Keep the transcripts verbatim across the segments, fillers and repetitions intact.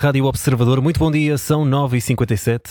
Rádio Observador, muito bom dia, são nove e cinquenta e sete.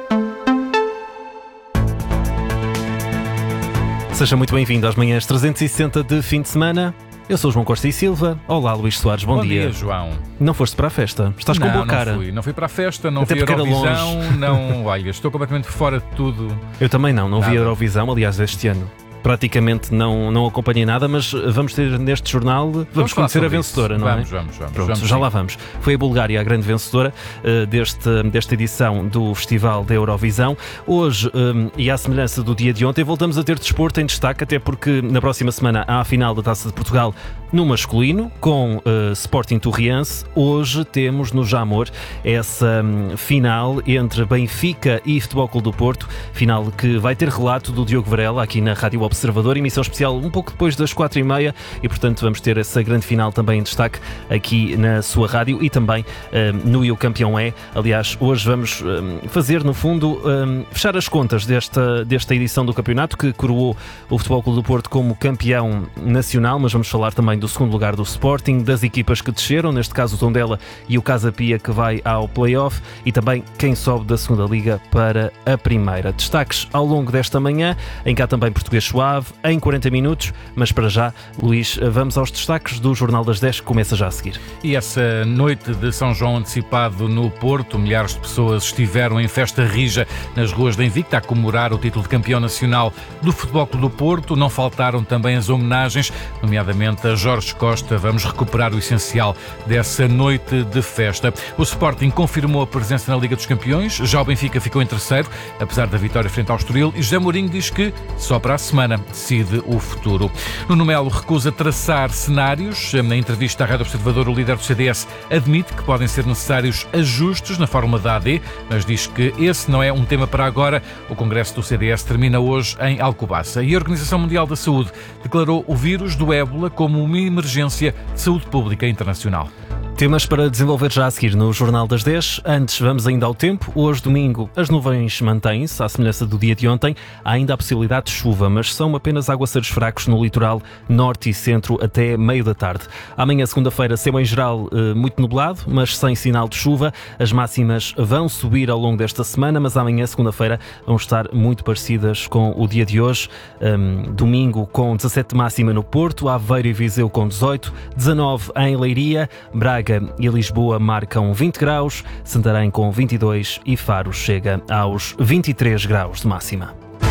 Seja muito bem-vindo às manhãs trezentos e sessenta de fim de semana. Eu sou João Costa e Silva. Olá, Luís Soares, bom, bom dia. Bom dia, João. Não foste para a festa? Estás não, com boa cara. Não fui, não fui para a festa, não Até vi a Eurovisão, longe. não, olha, estou completamente fora de tudo. Eu também não, não Nada. vi a Eurovisão, aliás, este ano. Praticamente não, não acompanhei nada, mas vamos ter neste jornal, vamos, vamos conhecer a vencedora, isso. não vamos, é? Vamos, vamos, Pronto, vamos. já sim. lá vamos. Foi a Bulgária a grande vencedora uh, deste, desta edição do Festival da Eurovisão. Hoje, um, e à semelhança do dia de ontem, voltamos a ter desporto em destaque, até porque na próxima semana há a final da Taça de Portugal no masculino, com uh, Sporting Torriense. Hoje temos no Jamor essa um, final entre Benfica e Futebol Clube do Porto, final que vai ter relato do Diogo Varela aqui na Rádio Observador, emissão especial um pouco depois das quatro e meia, e portanto vamos ter essa grande final também em destaque aqui na sua rádio e também um, no E o Campeão É. Aliás, hoje vamos um, fazer no fundo um, fechar as contas desta, desta edição do campeonato que coroou o Futebol Clube do Porto como campeão nacional, mas vamos falar também do segundo lugar do Sporting, das equipas que desceram, neste caso o Tondela e o Casa Pia, que vai ao play-off, e também quem sobe da segunda liga para a primeira. Destaques ao longo desta manhã, em cá também Português Suave, em quarenta minutos, mas para já, Luís, vamos aos destaques do Jornal das dez, que começa já a seguir. E essa noite de São João antecipado no Porto, milhares de pessoas estiveram em festa rija nas ruas da Invicta a comemorar o título de campeão nacional do Futebol Clube do Porto. Não faltaram também as homenagens, nomeadamente a Jorge Costa. Vamos recuperar o essencial dessa noite de festa. O Sporting confirmou a presença na Liga dos Campeões, já o Benfica ficou em terceiro, apesar da vitória frente ao Estoril, e José Mourinho diz que só para a semana decide o futuro. Nuno Melo recusa traçar cenários. Na entrevista à Rádio Observador, o líder do C D S admite que podem ser necessários ajustes na fórmula da A D, mas diz que esse não é um tema para agora. O congresso do C D S termina hoje em Alcobaça. E a Organização Mundial da Saúde declarou o vírus do ébola como uma emergência de saúde pública internacional. Temas para desenvolver já a seguir no Jornal das dez. Antes, vamos ainda ao tempo. Hoje, domingo, as nuvens mantêm-se, à semelhança do dia de ontem. Há ainda a possibilidade de chuva, mas são apenas aguaceiros fracos no litoral norte e centro até meio da tarde. Amanhã, segunda-feira, céu em geral muito nublado, mas sem sinal de chuva. As máximas vão subir ao longo desta semana, mas amanhã, segunda-feira, vão estar muito parecidas com o dia de hoje. Um, domingo, com dezassete máxima no Porto, Aveiro e Viseu com dezoito, dezanove em Leiria, Braga e Lisboa marcam vinte graus, Santarém com vinte e dois e Faro chega aos vinte e três graus de máxima.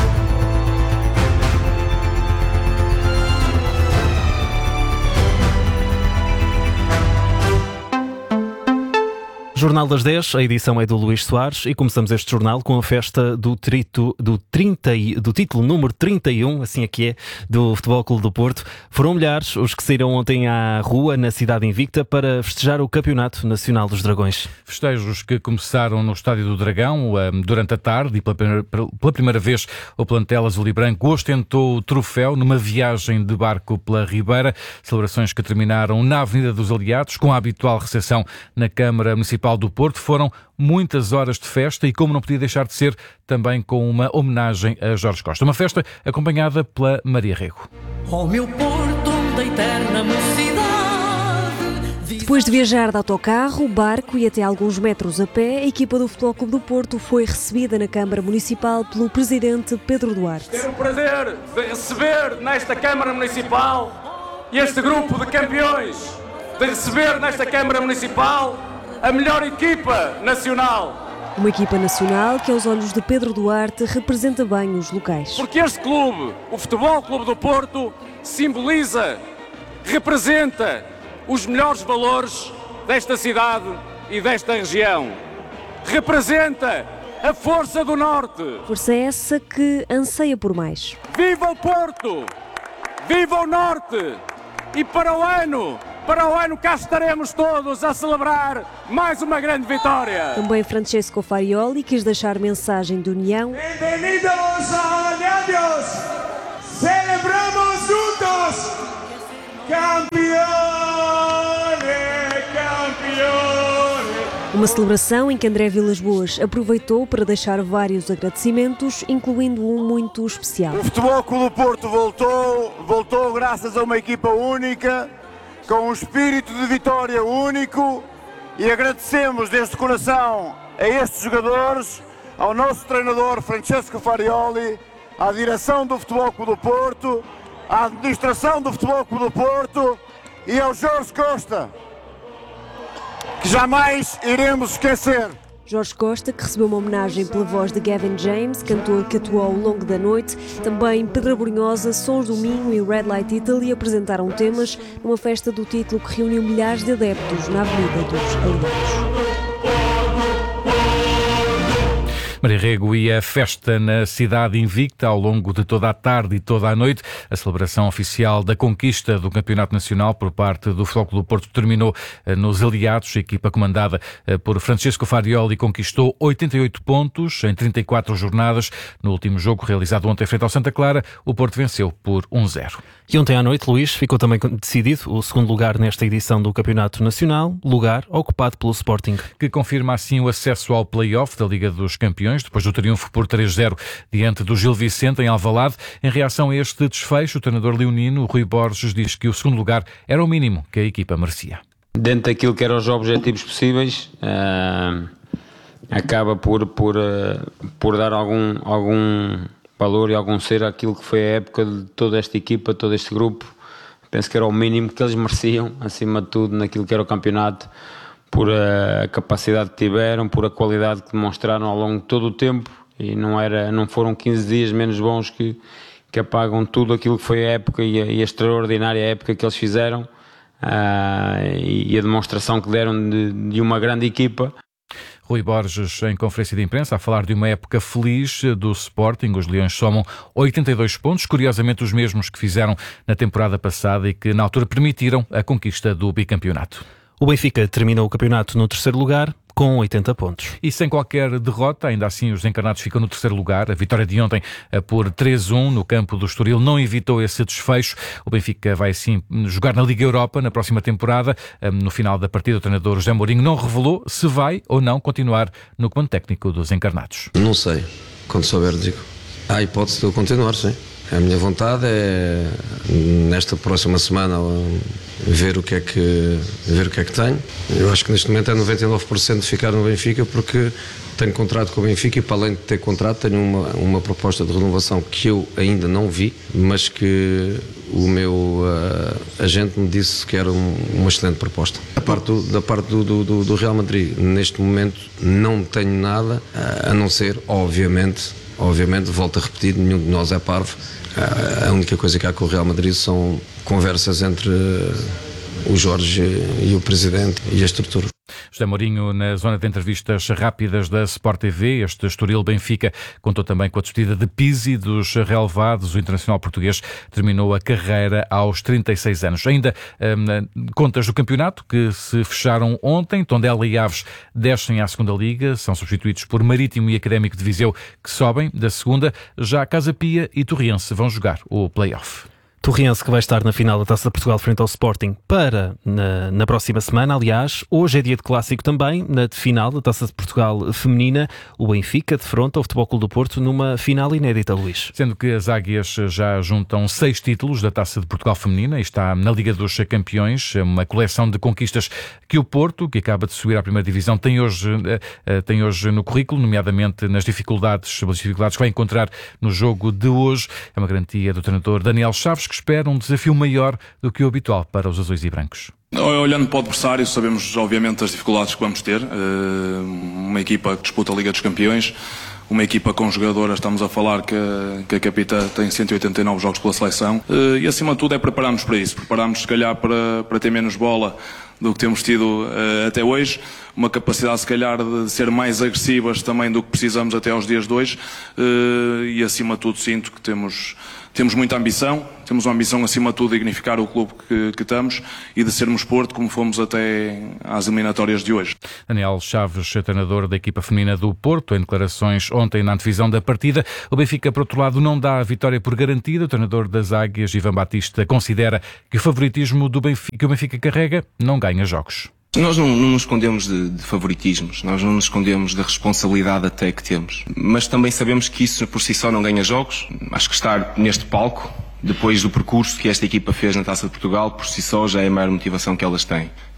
Jornal das dez, a edição é do Luís Soares e começamos este jornal com a festa do, trito, do, trinta, do título número trinta e um, assim é que é, do Futebol Clube do Porto. Foram milhares os que saíram ontem à rua na cidade invicta para festejar o Campeonato Nacional dos Dragões. Festejos que começaram no Estádio do Dragão durante a tarde e pela primeira, pela primeira vez o plantel azul e branco ostentou o troféu numa viagem de barco pela Ribeira. Celebrações que terminaram na Avenida dos Aliados com a habitual recepção na Câmara Municipal do Porto. Foram muitas horas de festa e, como não podia deixar de ser, também com uma homenagem a Jorge Costa. Uma festa acompanhada pela Maria Rego. Oh, meu Porto da eterna mocidade. Depois de viajar de autocarro, barco e até alguns metros a pé, a equipa do Futebol Clube do Porto foi recebida na Câmara Municipal pelo Presidente Pedro Duarte. Tenho o prazer de receber nesta Câmara Municipal este grupo de campeões, de receber nesta Câmara Municipal a melhor equipa nacional. Uma equipa nacional que, aos olhos de Pedro Duarte, representa bem os locais. Porque este clube, o Futebol Clube do Porto, simboliza, representa os melhores valores desta cidade e desta região. Representa a força do Norte. Força essa que anseia por mais. Viva o Porto! Viva o Norte! E para o ano... Para o ano cá estaremos todos a celebrar mais uma grande vitória. Também Francesco Farioli quis deixar mensagem de união. Bem-vindos a Nervios! Celebramos juntos! Campeões! Campeões! Uma celebração em que André Vilas-Boas aproveitou para deixar vários agradecimentos, incluindo um muito especial. O Futebol Clube do Porto voltou, voltou graças a uma equipa única, com um espírito de vitória único e agradecemos desde o coração a estes jogadores, ao nosso treinador Francesco Farioli, à direção do Futebol Clube do Porto, à administração do Futebol Clube do Porto e ao Jorge Costa, que jamais iremos esquecer. Jorge Costa, que recebeu uma homenagem pela voz de Gavin James, cantor que atuou ao longo da noite. Também Pedro Brunhosa, Sons do Minho e Red Light Italy apresentaram temas numa festa do título que reuniu milhares de adeptos na Avenida dos Aliados. Maria Rego e a festa na cidade invicta ao longo de toda a tarde e toda a noite. A celebração oficial da conquista do Campeonato Nacional por parte do Futebol Clube do Porto terminou nos Aliados. A equipa comandada por Francesco Farioli conquistou oitenta e oito pontos em trinta e quatro jornadas. No último jogo, realizado ontem frente ao Santa Clara, o Porto venceu por um zero. E ontem à noite, Luís, ficou também decidido o segundo lugar nesta edição do Campeonato Nacional, lugar ocupado pelo Sporting, que confirma assim o acesso ao play-off da Liga dos Campeões, depois do triunfo por três zero diante do Gil Vicente em Alvalade. Em reação a este desfecho, o treinador leonino, Rui Borges, diz que o segundo lugar era o mínimo que a equipa merecia. Dentro daquilo que eram os objetivos possíveis, uh, acaba por, por, uh, por dar algum, algum valor e algum ser àquilo que foi a época de toda esta equipa, todo este grupo. Penso que era o mínimo que eles mereciam, acima de tudo, naquilo que era o campeonato, por a capacidade que tiveram, por a qualidade que demonstraram ao longo de todo o tempo, e não, era, não foram quinze dias menos bons que, que apagam tudo aquilo que foi a época e a, e a extraordinária época que eles fizeram, uh, e, e a demonstração que deram de, de uma grande equipa. Rui Borges, em conferência de imprensa, a falar de uma época feliz do Sporting. Os Leões somam oitenta e dois pontos, curiosamente os mesmos que fizeram na temporada passada e que na altura permitiram a conquista do bicampeonato. O Benfica terminou o campeonato no terceiro lugar, com oitenta pontos. E sem qualquer derrota, ainda assim os encarnados ficam no terceiro lugar. A vitória de ontem por três a um no campo do Estoril não evitou esse desfecho. O Benfica vai assim jogar na Liga Europa na próxima temporada. No final da partida, o treinador José Mourinho não revelou se vai ou não continuar no comando técnico dos encarnados. Não sei. Quando souber, digo. Há a hipótese de eu continuar, sim. A minha vontade é, nesta próxima semana, ver o que é que, ver o que é que tenho. Eu acho que neste momento é noventa e nove por cento de ficar no Benfica, porque tenho contrato com o Benfica e, para além de ter contrato, tenho uma, uma proposta de renovação que eu ainda não vi, mas que o meu uh, agente me disse que era um, uma excelente proposta. Da parte, do, da parte do, do, do Real Madrid, neste momento, não tenho nada, uh, a não ser, obviamente, obviamente, volto a repetir, nenhum de nós é parvo. A única coisa que há com o Real Madrid são conversas entre o Jorge e o Presidente e a estrutura. José Mourinho, na zona de entrevistas rápidas da Sport T V, este Estoril-Benfica contou também com a despedida de Pizzi dos relevados. O internacional português terminou a carreira aos trinta e seis anos. Ainda hum, contas do campeonato que se fecharam ontem. Tondela e Aves descem à segunda Liga, são substituídos por Marítimo e Académico de Viseu, que sobem da segunda. Já Casa Pia e Torriense vão jogar o play-off. Torriense, que vai estar na final da Taça de Portugal frente ao Sporting para na, na próxima semana. Aliás, hoje é dia de clássico também, na final da Taça de Portugal feminina. O Benfica defronta o Futebol Clube do Porto numa final inédita, Luís. Sendo que as Águias já juntam seis títulos da Taça de Portugal feminina e está na Liga dos Campeões, uma coleção de conquistas que o Porto, que acaba de subir à primeira divisão, tem hoje, tem hoje no currículo, nomeadamente nas dificuldades, as dificuldades que vai encontrar no jogo de hoje. É uma garantia do treinador Daniel Chaves, que espera um desafio maior do que o habitual para os azuis e brancos. Olhando para o adversário, sabemos obviamente as dificuldades que vamos ter. Uma equipa que disputa a Liga dos Campeões, uma equipa com jogadoras, estamos a falar que a, que a capitã tem cento e oitenta e nove jogos pela seleção, e acima de tudo é prepararmos para isso, prepararmos se calhar para, para ter menos bola do que temos tido uh, até hoje, uma capacidade se calhar de ser mais agressivas também do que precisamos até aos dias de hoje, uh, e acima de tudo sinto que temos, temos muita ambição, temos uma ambição acima de tudo de dignificar o clube que, que estamos e de sermos Porto como fomos até às eliminatórias de hoje. Daniel Chaves, treinador da equipa feminina do Porto, em declarações ontem na antevisão da partida. O Benfica, por outro lado, não dá a vitória por garantida. O treinador das Águias, Ivan Batista, considera que o favoritismo do Benfica, que o Benfica carrega não ganha jogos. Nós não, não nos escondemos de, de favoritismos, nós não nos escondemos da responsabilidade até que temos, mas também sabemos que isso por si só não ganha jogos. Acho que estar neste palco, depois do percurso que esta equipa fez na Taça de Portugal, por si só já é a maior motivação que elas têm.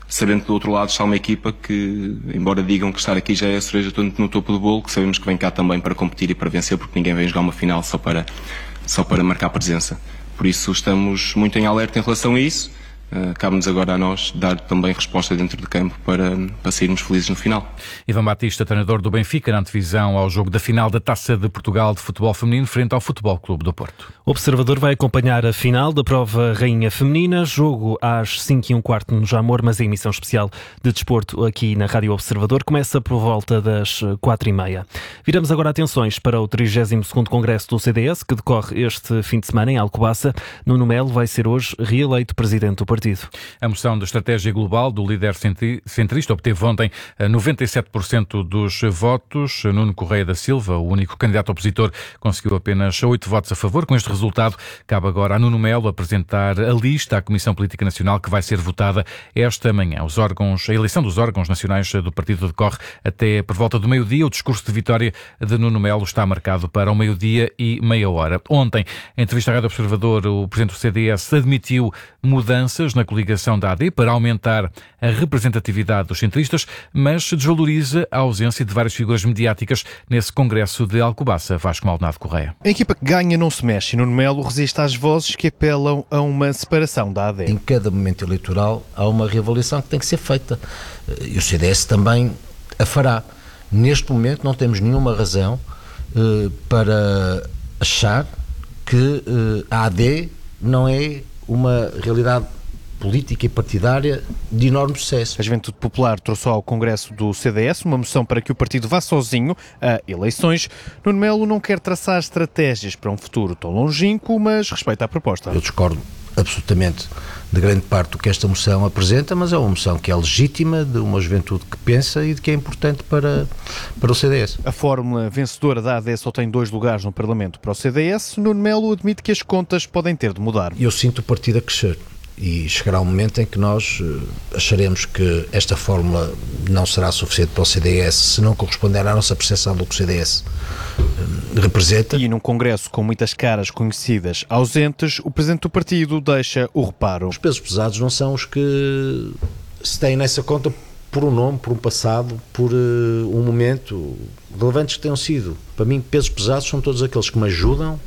sabendo que do outro lado está uma equipa que, embora digam que estar aqui já é a cereja no topo do bolo, que sabemos que vem cá também para competir e para vencer, porque ninguém vem jogar uma final só para, só para marcar presença. Por isso estamos muito em alerta em relação a isso. Uh, cabe-nos agora a nós dar também resposta dentro de campo para, para sairmos felizes no final. Ivan Batista, treinador do Benfica, na antevisão ao jogo da final da Taça de Portugal de futebol feminino frente ao Futebol Clube do Porto. O Observador vai acompanhar a final da prova Rainha Feminina, jogo às cinco e um quarto no Jamor, mas a emissão especial de desporto aqui na Rádio Observador começa por volta das quatro e meia. Viramos agora atenções para o trigésimo segundo Congresso do C D S, que decorre este fim de semana em Alcobaça. Nuno Melo vai ser hoje reeleito presidente do partido. A moção de estratégia global do líder centrista obteve ontem noventa e sete por cento dos votos. Nuno Correia da Silva, o único candidato opositor, conseguiu apenas oito votos a favor. Com este resultado, cabe agora a Nuno Melo apresentar a lista à Comissão Política Nacional, que vai ser votada esta manhã. Os órgãos, a eleição dos órgãos nacionais do partido decorre até por volta do meio-dia. O discurso de vitória de Nuno Melo está marcado para o meio-dia e meia hora. Ontem, em entrevista à Rádio Observador, o presidente do C D S admitiu mudanças na coligação da A D para aumentar a representatividade dos centristas, mas desvaloriza a ausência de várias figuras mediáticas nesse congresso de Alcobaça. Vasco Maldonado Correia. A equipa que ganha não se mexe. Nuno Melo resiste às vozes que apelam a uma separação da A D. Em cada momento eleitoral há uma reavaliação que tem que ser feita e o C D S também a fará. Neste momento não temos nenhuma razão uh, para achar que uh, a A D não é uma realidade política e partidária de enorme sucesso. A Juventude Popular trouxe ao Congresso do C D S uma moção para que o partido vá sozinho a eleições. Nuno Melo não quer traçar estratégias para um futuro tão longínquo, mas respeita a proposta. Eu discordo absolutamente de grande parte do que esta moção apresenta, mas é uma moção que é legítima, de uma juventude que pensa e de que é importante para, para o C D S. A fórmula vencedora da A D só tem dois lugares no Parlamento para o C D S. Nuno Melo admite que as contas podem ter de mudar. Eu sinto o partido a crescer. E chegará um momento em que nós acharemos que esta fórmula não será suficiente para o C D S se não corresponder à nossa percepção do que o C D S representa. E num congresso com muitas caras conhecidas ausentes, o presidente do partido deixa o reparo. Os pesos pesados não são os que se têm nessa conta por um nome, por um passado, por uh, um momento, relevantes que tenham sido. Para mim, pesos pesados são todos aqueles que me ajudam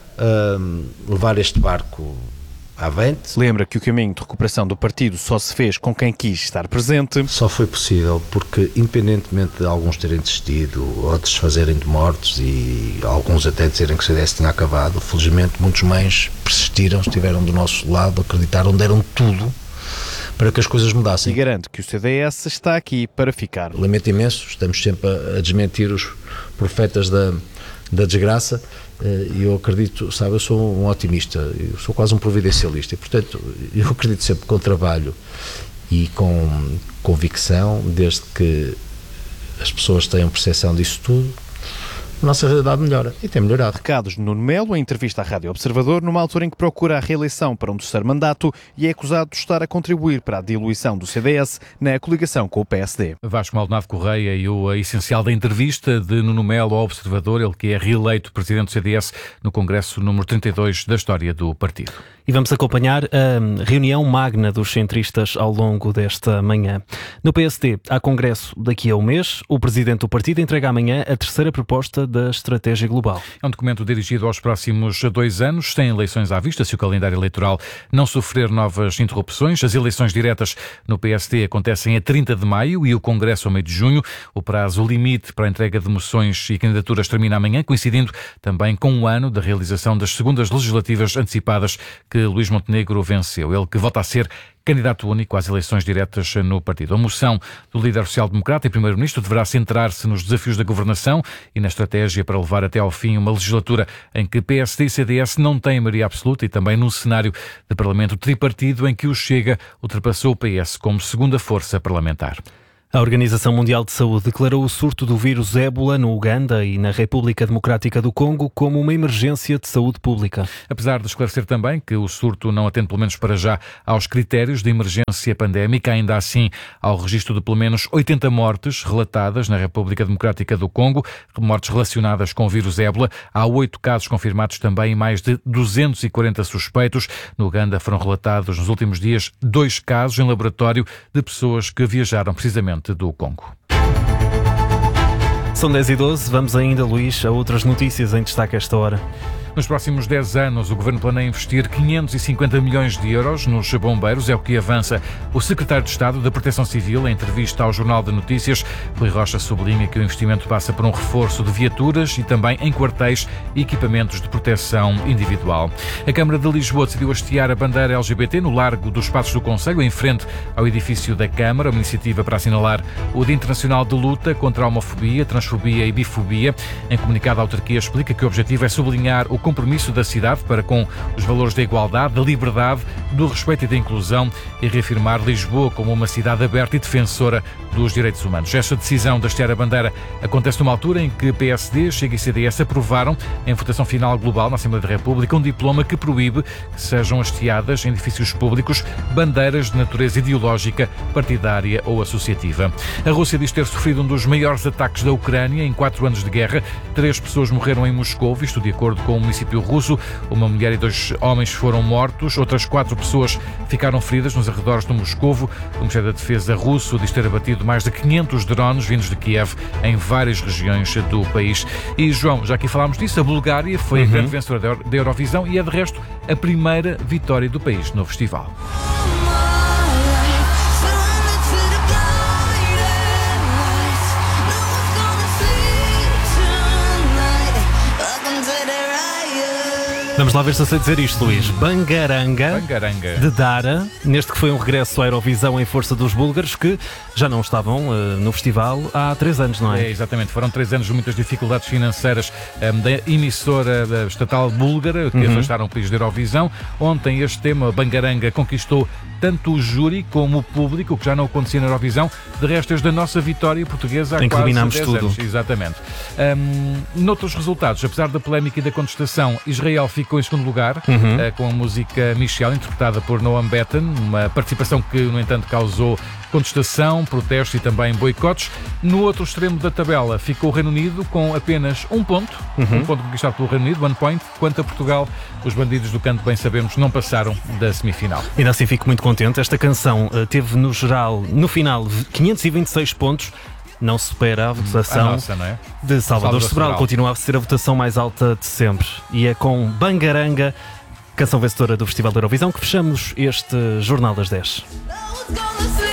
a levar este barco avante. Lembra que o caminho de recuperação do partido só se fez com quem quis estar presente. Só foi possível porque, independentemente de alguns terem desistido, outros fazerem de mortos e alguns até dizerem que o C D S tinha acabado, felizmente muitos mães persistiram, estiveram do nosso lado, acreditaram, deram tudo para que as coisas mudassem. E garanto que o C D S está aqui para ficar. Lamento imenso, estamos sempre a desmentir os profetas da, da desgraça. E eu acredito, sabe, eu sou um otimista, eu sou quase um providencialista e, portanto, eu acredito sempre com trabalho e com convicção, desde que as pessoas tenham percepção disso tudo, a nossa realidade melhora e tem melhorado. Recados de Nuno Melo, em entrevista à Rádio Observador, numa altura em que procura a reeleição para um terceiro mandato e é acusado de estar a contribuir para a diluição do C D S na coligação com o P S D. Vasco Maldonado Correia e o essencial da entrevista de Nuno Melo ao Observador, ele que é reeleito presidente do C D S no Congresso número trinta e dois da história do partido. E vamos acompanhar a reunião magna dos centristas ao longo desta manhã. No P S D há congresso daqui a um mês. O presidente do partido entrega amanhã a terceira proposta da estratégia global. É um documento dirigido aos próximos dois anos, sem eleições à vista, se o calendário eleitoral não sofrer novas interrupções. As eleições diretas no P S D acontecem a trinta de maio e o congresso a meio de junho. O prazo limite para a entrega de moções e candidaturas termina amanhã, coincidindo também com um ano da realização das segundas legislativas antecipadas que Luís Montenegro venceu. Ele que volta a ser candidato único às eleições diretas no partido. A moção do líder social-democrata e primeiro-ministro deverá centrar-se nos desafios da governação e na estratégia para levar até ao fim uma legislatura em que P S D e C D S não têm maioria absoluta e também num cenário de parlamento tripartido em que o Chega ultrapassou o P S como segunda força parlamentar. A Organização Mundial de Saúde declarou o surto do vírus ébola no Uganda e na República Democrática do Congo como uma emergência de saúde pública. Apesar de esclarecer também que o surto não atende, pelo menos para já, aos critérios de emergência pandémica, ainda assim, ao registro de pelo menos oitenta mortes relatadas na República Democrática do Congo, mortes relacionadas com o vírus ébola. Há oito casos confirmados também e mais de duzentos e quarenta suspeitos. No Uganda foram relatados nos últimos dias dois casos em laboratório de pessoas que viajaram precisamente do Congo. São dez e doze, vamos ainda, Luís, a outras notícias em destaque a esta hora. Nos próximos dez anos, o Governo planeia investir quinhentos e cinquenta milhões de euros nos bombeiros, é o que avança o Secretário de Estado da Proteção Civil em entrevista ao Jornal de Notícias. Rui Rocha sublinha que o investimento passa por um reforço de viaturas e também em quartéis e equipamentos de proteção individual. A Câmara de Lisboa decidiu hastear a bandeira L G B T no Largo dos Passos do Concelho, em frente ao edifício da Câmara, uma iniciativa para assinalar o Dia Internacional de Luta contra a Homofobia, Transfobia e Bifobia. Em comunicado, a autarquia explica que o objetivo é sublinhar o compromisso da cidade para com os valores da igualdade, da liberdade, do respeito e da inclusão e reafirmar Lisboa como uma cidade aberta e defensora dos direitos humanos. Esta decisão de hastear a bandeira acontece numa altura em que P S D, Chega e C D S aprovaram, em votação final global na Assembleia da República, um diploma que proíbe que sejam hasteadas em edifícios públicos bandeiras de natureza ideológica, partidária ou associativa. A Rússia diz ter sofrido um dos maiores ataques da Ucrânia em quatro anos de guerra. Três pessoas morreram em Moscou, isto de acordo com o município russo. Uma mulher e dois homens foram mortos. Outras quatro pessoas ficaram feridas nos arredores de Moscovo. O Ministério da Defesa russo diz ter abatido mais de quinhentos drones vindos de Kiev em várias regiões do país. E, João, já aqui falámos disso, a Bulgária foi uhum. a grande vencedora da Eurovisão e é, de resto, a primeira vitória do país no festival. Vamos lá ver se eu sei dizer isto, Luís. Bangaranga, Bangaranga. de Dara, neste que foi um regresso à Eurovisão em força dos búlgaros, que já não estavam uh, no festival há três anos, não é? É, exatamente. Foram três anos de muitas dificuldades financeiras um, da emissora da estatal búlgara, que uhum. afastaram o país da Eurovisão. Ontem este tema, Bangaranga, conquistou tanto o júri como o público, o que já não acontecia na Eurovisão. De resto, desde a nossa vitória portuguesa há quase dez tudo. anos. Exatamente. Um, noutros resultados, apesar da polémica e da contestação, Israel ficou em segundo lugar, uhum. uh, com a música Michelle, interpretada por Noam Betten, uma participação que, no entanto, causou contestação, protestos e também boicotes. No outro extremo da tabela ficou o Reino Unido com apenas um ponto, uhum. um ponto conquistado pelo Reino Unido, one point. Quanto a Portugal, os bandidos do canto, bem sabemos, não passaram da semifinal. Ainda assim fico muito contente. Esta canção uh, teve no geral, no final, quinhentos e vinte e seis pontos. Não supera a votação a nossa, não é? de Salvador, Salvador Sobral. Sobral. Continua a ser a votação mais alta de sempre. E é com Bangaranga, canção vencedora do Festival da Eurovisão, que fechamos este Jornal das dez.